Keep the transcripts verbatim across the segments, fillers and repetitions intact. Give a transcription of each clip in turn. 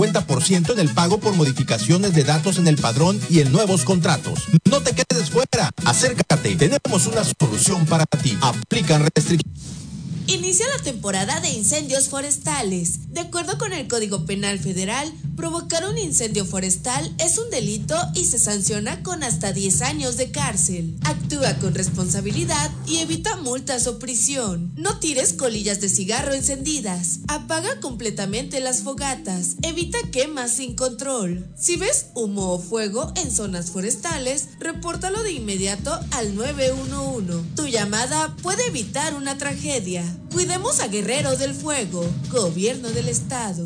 cincuenta por ciento en el pago por modificaciones de datos en el padrón y en nuevos contratos. No te quedes fuera, acércate, tenemos una solución para ti. Aplican restricciones. Inicia la temporada de incendios forestales. De acuerdo con el Código Penal Federal, provocar un incendio forestal es un delito y se sanciona con hasta diez años de cárcel. Actúa con responsabilidad y evita multas o prisión. No tires colillas de cigarro encendidas. Apaga completamente las fogatas. Evita quemas sin control. Si ves humo o fuego en zonas forestales, repórtalo de inmediato al nueve uno uno. Tu llamada puede evitar una tragedia. Cuidemos a Guerrero del Fuego, Gobierno del Estado.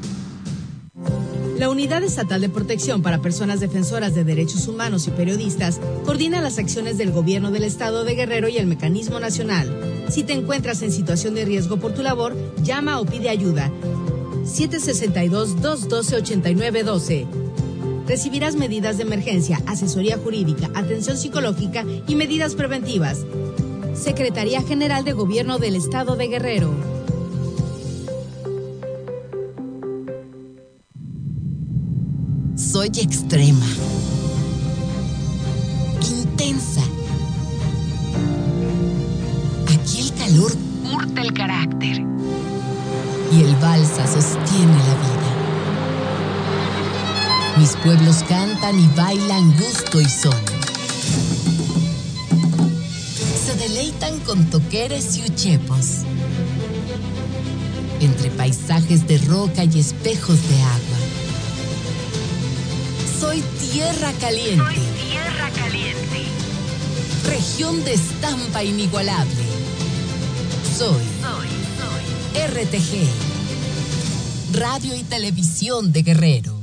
La Unidad Estatal de Protección para Personas Defensoras de Derechos Humanos y Periodistas coordina las acciones del Gobierno del Estado de Guerrero y el Mecanismo Nacional. Si te encuentras en situación de riesgo por tu labor, llama o pide ayuda. siete seis dos, dos uno dos, ocho nueve uno dos. Recibirás medidas de emergencia, asesoría jurídica, atención psicológica y medidas preventivas. Secretaría General de Gobierno del Estado de Guerrero. Soy extrema, intensa. Aquí el calor curte el carácter y el balsa sostiene la vida. Mis pueblos cantan y bailan gusto y son. Se deleitan con toqueres y uchepos, entre paisajes de roca y espejos de agua. Soy tierra caliente. Soy tierra caliente. Región de estampa inigualable. Soy, soy, soy R T G, Radio y Televisión de Guerrero.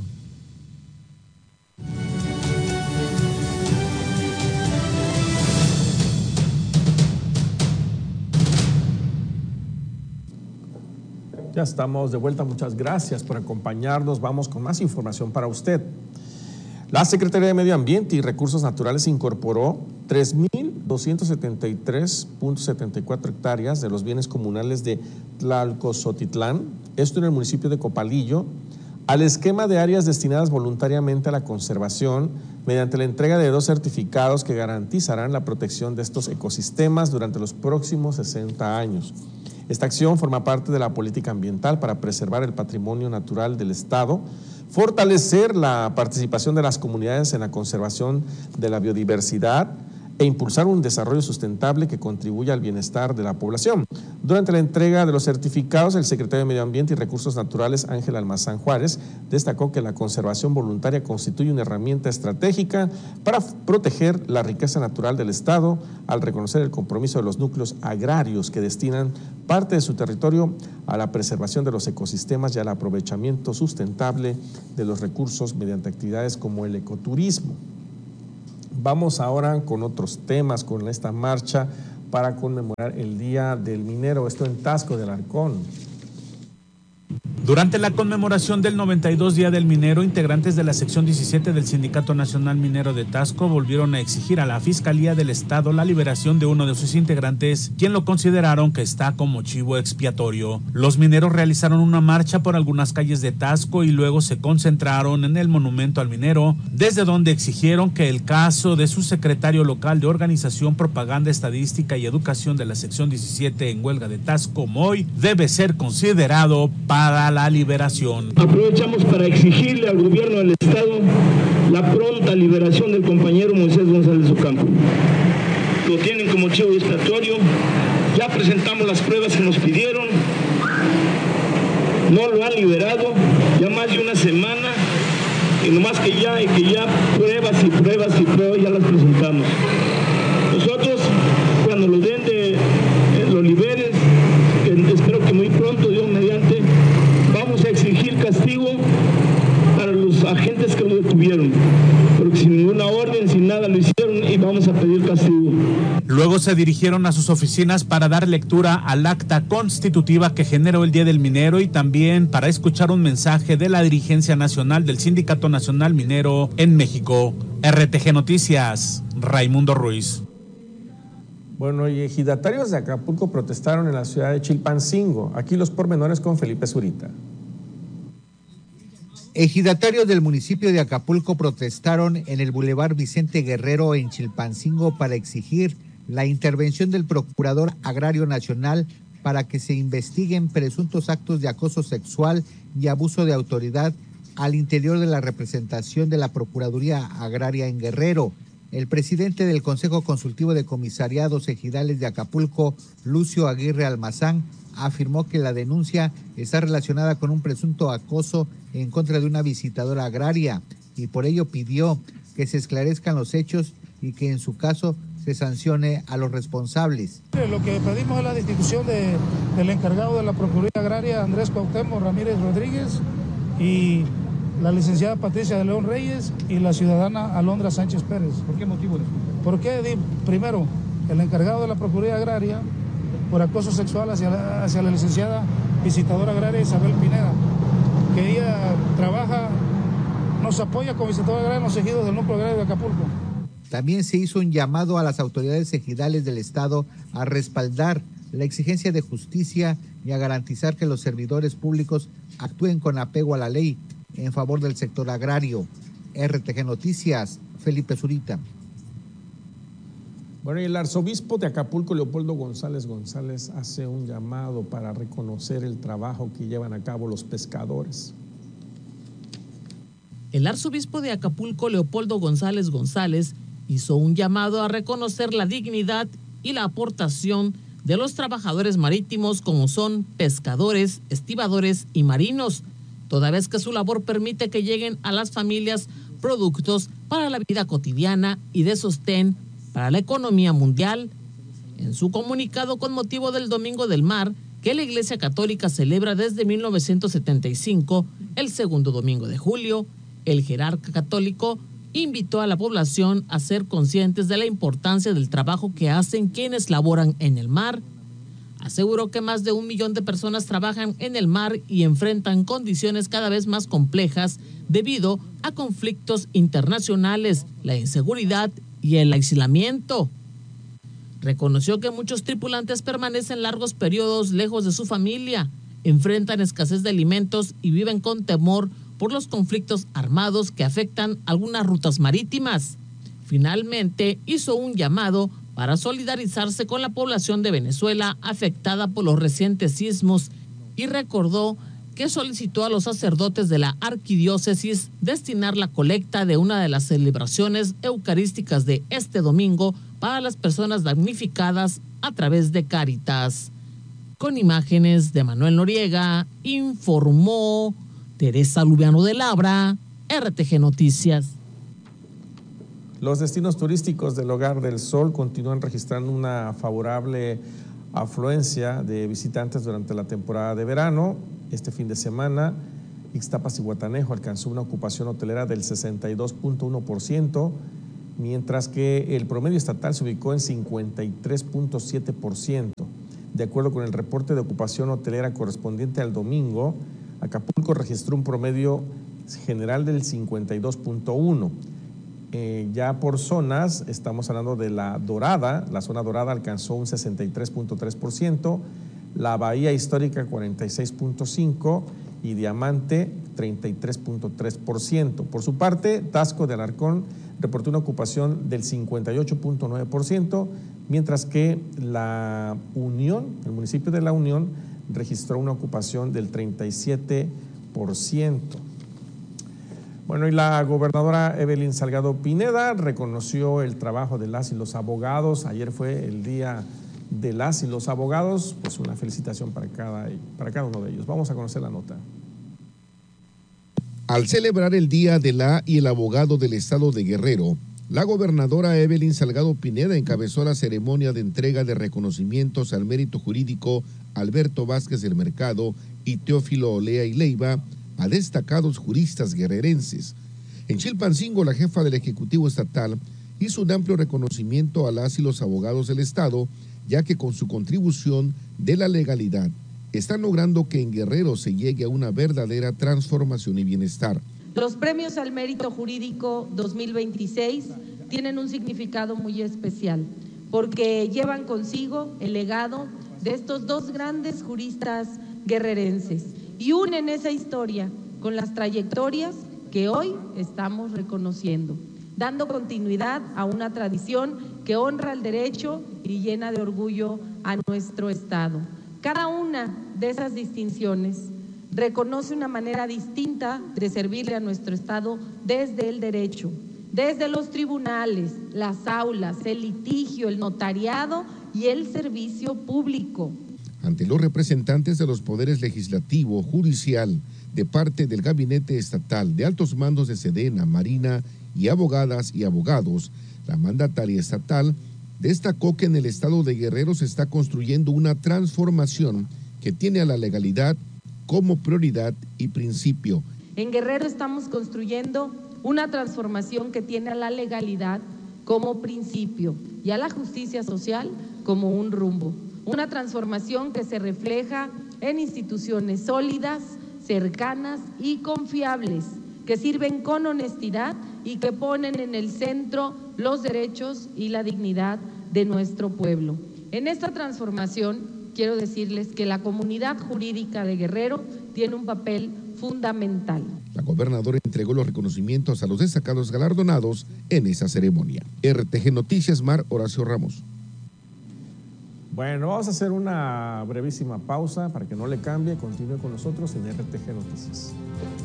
Ya estamos de vuelta, muchas gracias por acompañarnos. Vamos con más información para usted. La Secretaría de Medio Ambiente y Recursos Naturales incorporó tres mil doscientos setenta y tres punto setenta y cuatro hectáreas de los bienes comunales de Tlalcozotitlán, esto en el municipio de Copalillo, al esquema de áreas destinadas voluntariamente a la conservación mediante la entrega de dos certificados que garantizarán la protección de estos ecosistemas durante los próximos sesenta años. Esta acción forma parte de la política ambiental para preservar el patrimonio natural del Estado, fortalecer la participación de las comunidades en la conservación de la biodiversidad e impulsar un desarrollo sustentable que contribuya al bienestar de la población. Durante la entrega de los certificados, el secretario de Medio Ambiente y Recursos Naturales, Ángel Almazán Juárez, destacó que la conservación voluntaria constituye una herramienta estratégica para proteger la riqueza natural del Estado, al reconocer el compromiso de los núcleos agrarios que destinan parte de su territorio a la preservación de los ecosistemas y al aprovechamiento sustentable de los recursos mediante actividades como el ecoturismo. Vamos ahora con otros temas, con esta marcha para conmemorar el Día del Minero, esto en Taxco de Alarcón. Durante la conmemoración del noventa y dos Día del Minero, integrantes de la sección diecisiete del Sindicato Nacional Minero de Taxco volvieron a exigir a la Fiscalía del Estado la liberación de uno de sus integrantes, quien lo consideraron que está como chivo expiatorio. Los mineros realizaron una marcha por algunas calles de Taxco y luego se concentraron en el monumento al minero, desde donde exigieron que el caso de su secretario local de Organización, Propaganda, Estadística y Educación de la sección diecisiete en huelga de Taxco, Moy, debe ser considerado para la liberación. Aprovechamos para exigirle al gobierno del Estado la pronta liberación del compañero Moisés González Ocampo. Lo tienen como chivo expiatorio, ya presentamos las pruebas que nos pidieron, no lo han liberado, ya más de una semana, y nomás que ya, y que ya pruebas y pruebas y pruebas ya las presentamos. Nosotros, cuando lo den de, eh, lo liberen, que espero que muy pronto, Dios mediante, vamos a exigir castigo para los agentes que lo detuvieron, porque sin ninguna orden, sin nada lo hicieron, y vamos a pedir castigo. Luego se dirigieron a sus oficinas para dar lectura al acta constitutiva que generó el Día del Minero y también para escuchar un mensaje de la dirigencia nacional del Sindicato Nacional Minero en México. R T G Noticias, Raimundo Ruiz. Bueno, y ejidatarios de Acapulco protestaron en la ciudad de Chilpancingo. Aquí los pormenores con Felipe Zurita. Ejidatarios del municipio de Acapulco protestaron en el Boulevard Vicente Guerrero en Chilpancingo para exigir la intervención del Procurador Agrario Nacional para que se investiguen presuntos actos de acoso sexual y abuso de autoridad al interior de la representación de la Procuraduría Agraria en Guerrero. El presidente del Consejo Consultivo de Comisariados Ejidales de Acapulco, Lucio Aguirre Almazán, afirmó que la denuncia está relacionada con un presunto acoso en contra de una visitadora agraria y por ello pidió que se esclarezcan los hechos y que en su caso se sancione a los responsables. Lo que pedimos es la destitución de, del encargado de la Procuraduría Agraria, Andrés Cuauhtémoc Ramírez Rodríguez, y la licenciada Patricia de León Reyes y la ciudadana Alondra Sánchez Pérez. ¿Por qué motivo? Porque, primero, el encargado de la Procuraduría Agraria por acoso sexual hacia la, hacia la licenciada visitadora agraria Isabel Pineda, que ella trabaja, nos apoya como visitadora agraria en los ejidos del núcleo agrario de Acapulco. También se hizo un llamado a las autoridades ejidales del estado a respaldar la exigencia de justicia y a garantizar que los servidores públicos actúen con apego a la ley en favor del sector agrario. R T G Noticias, Felipe Zurita. Bueno, y el arzobispo de Acapulco, Leopoldo González González, hace un llamado para reconocer el trabajo que llevan a cabo los pescadores. El arzobispo de Acapulco, Leopoldo González González, hizo un llamado a reconocer la dignidad y la aportación de los trabajadores marítimos como son pescadores, estibadores y marinos, toda vez que su labor permite que lleguen a las familias productos para la vida cotidiana y de sostén para la economía mundial. En su comunicado con motivo del Domingo del Mar, que la Iglesia Católica celebra desde mil novecientos setenta y cinco, el segundo domingo de julio, el jerarca católico invitó a la población a ser conscientes de la importancia del trabajo que hacen quienes laboran en el mar. Aseguró que más de un millón de personas trabajan en el mar y enfrentan condiciones cada vez más complejas debido a conflictos internacionales, la inseguridad y el aislamiento. Reconoció que muchos tripulantes permanecen largos periodos lejos de su familia, enfrentan escasez de alimentos y viven con temor por los conflictos armados que afectan algunas rutas marítimas. Finalmente, hizo un llamado para solidarizarse con la población de Venezuela afectada por los recientes sismos y recordó que solicitó a los sacerdotes de la arquidiócesis destinar la colecta de una de las celebraciones eucarísticas de este domingo para las personas damnificadas a través de Cáritas. Con imágenes de Manuel Noriega, informó Teresa Lubiano de Labra, R T G Noticias. Los destinos turísticos del Hogar del Sol continúan registrando una favorable afluencia de visitantes durante la temporada de verano. Este fin de semana, Ixtapas y Guatanejo alcanzó una ocupación hotelera del sesenta y dos punto uno por ciento, mientras que el promedio estatal se ubicó en cincuenta y tres punto siete por ciento. De acuerdo con el reporte de ocupación hotelera correspondiente al domingo, Acapulco registró un promedio general del cincuenta y dos punto uno. Eh, ya por zonas, estamos hablando de la Dorada, la zona Dorada alcanzó un sesenta y tres punto tres por ciento, la Bahía Histórica cuarenta y seis punto cinco por ciento y Diamante treinta y tres punto tres por ciento. Por su parte, Taxco de Alarcón reportó una ocupación del cincuenta y ocho punto nueve por ciento, mientras que la Unión, el municipio de La Unión, registró una ocupación del treinta y siete por ciento. Bueno, y la gobernadora Evelyn Salgado Pineda reconoció el trabajo de las y los abogados. Ayer fue el día de las y los abogados, pues una felicitación para cada, para cada uno de ellos. Vamos a conocer la nota. Al celebrar el Día de la y el Abogado del Estado de Guerrero, la gobernadora Evelyn Salgado Pineda encabezó la ceremonia de entrega de reconocimientos al mérito jurídico Alberto Vázquez del Mercado y Teófilo Olea y Leiva a destacados juristas guerrerenses. En Chilpancingo, la jefa del Ejecutivo Estatal hizo un amplio reconocimiento a las y los abogados del Estado, ya que con su contribución de la legalidad están logrando que en Guerrero se llegue a una verdadera transformación y bienestar. Los premios al mérito jurídico dos mil veintiséis tienen un significado muy especial, porque llevan consigo el legado de estos dos grandes juristas guerrerenses y unen esa historia con las trayectorias que hoy estamos reconociendo, dando continuidad a una tradición que honra el derecho y llena de orgullo a nuestro Estado. Cada una de esas distinciones reconoce una manera distinta de servirle a nuestro Estado desde el derecho, desde los tribunales, las aulas, el litigio, el notariado y el servicio público. Ante los representantes de los poderes legislativo, judicial, de parte del Gabinete Estatal, de altos mandos de Sedena, Marina y abogadas y abogados, la mandataria estatal destacó que en el estado de Guerrero se está construyendo una transformación que tiene a la legalidad como prioridad y principio. En Guerrero estamos construyendo una transformación que tiene a la legalidad como principio y a la justicia social como un rumbo. Una transformación que se refleja en instituciones sólidas, cercanas y confiables, que sirven con honestidad y que ponen en el centro los derechos y la dignidad de nuestro pueblo. En esta transformación, quiero decirles que la comunidad jurídica de Guerrero tiene un papel fundamental. La gobernadora entregó los reconocimientos a los destacados galardonados en esa ceremonia. R T G Noticias, Mar Horacio Ramos. Bueno, vamos a hacer una brevísima pausa para que no le cambie. Continúe con nosotros en R T G Noticias.